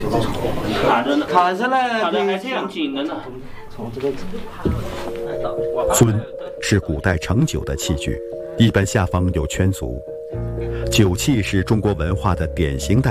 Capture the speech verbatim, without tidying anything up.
看着呢，看着来，看着还挺近的呢。从这个樽是古代盛酒的器具，一般下方有圈足。酒器是中国文化的典型代表。